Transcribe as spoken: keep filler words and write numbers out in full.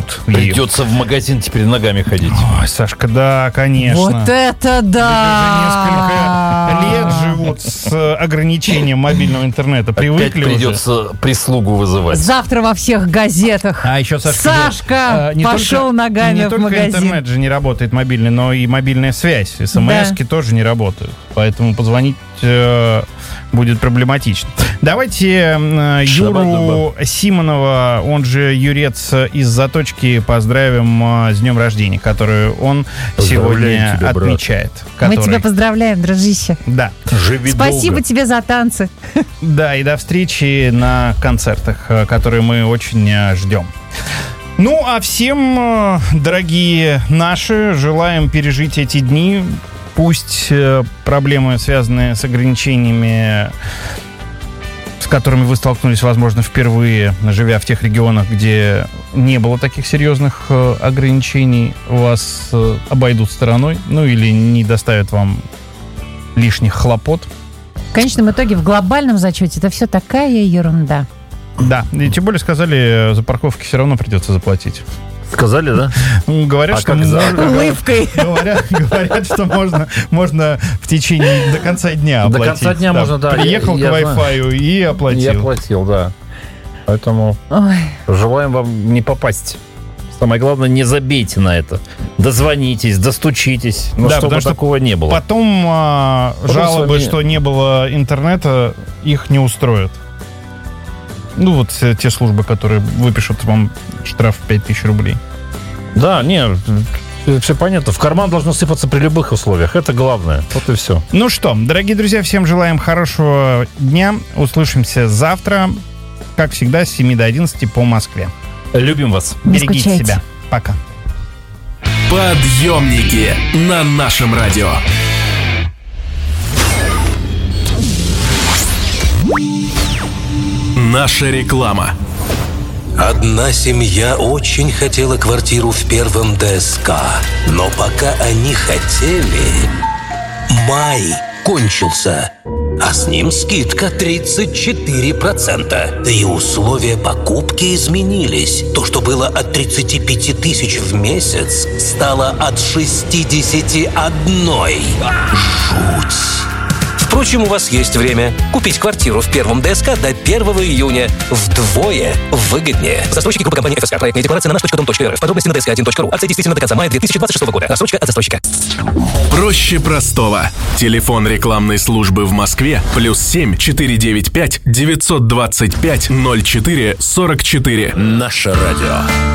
минут. Придется и... в магазин теперь ногами ходить. Ой, Сашка, да, конечно. Вот это да! Уже несколько лет живут с ограничением мобильного интернета. Привыкли. Опять придется уже прислугу вызывать. Завтра во всех газетах. А еще, Сашка, Сашка а, не пошел только, ногами не в только магазин. Интернет же не работает мобильный, но и мобильная связь. СМСки да. тоже не работают. Поэтому позвонить э, будет проблематично. Давайте э, Юру Симонова, он же Юрец из Заточки, поздравим э, с днем рождения, который он сегодня тебя, отмечает. Который... Мы тебя поздравляем, дружище. Да. Живи Спасибо долго. тебе за танцы. Да, и до встречи на концертах, которые мы очень ждем. Ну, а всем, дорогие наши, желаем пережить эти дни. Пусть проблемы, связанные с ограничениями, с которыми вы столкнулись, возможно, впервые, живя в тех регионах, где не было таких серьезных ограничений, вас обойдут стороной, ну или не доставят вам лишних хлопот. В конечном итоге, в глобальном зачете это все такая ерунда. Да, и тем более сказали, за парковки все равно придется заплатить. Сказали, да? Говорят, а что как за... улыбкой. Говорят, говорят, что можно, можно в течение до конца дня оплатить. До конца дня да, можно, да. Приехал я, к я Wi-Fi знаю. и оплатил. Я оплатил, да. Поэтому Ой. желаем вам не попасть. Самое главное, не забейте на это. Дозвонитесь, достучитесь, но да, чтобы такого не было. Потом, а, потом жалобы, вами... что не было интернета, их не устроят. Ну, вот те службы, которые выпишут вам штраф в пять тысяч рублей. Да, не, все понятно. В карман должно сыпаться при любых условиях. Это главное. Вот и все. Ну что, дорогие друзья, всем желаем хорошего дня. Услышимся завтра, как всегда, с семи до одиннадцати по Москве. Любим вас. Не Берегите скучайте. себя. Пока. Подъемники на нашем радио. Наша реклама. Одна семья очень хотела квартиру в первом ДСК, но пока они хотели, май кончился, а с ним скидка тридцать четыре процента. Да и условия покупки изменились. То, что было от тридцати пяти тысяч в месяц, стало от шестидесяти одной. Жуть! Впрочем, у вас есть время купить квартиру в первом ДСК до первого июня вдвое выгоднее. Застройщики группы компании эф эс ка. Проектная декларация на наш точка дом точка эр эф. Подробности на ди эс ка один точка ру. Акция действительно до конца мая две тысячи двадцать шестого года. Рассрочка от застройщика. Проще простого. Телефон рекламной службы в Москве плюс семь четыре девять пять девятьсот двадцать пять ноль четыре сорок четыре. Наше радио.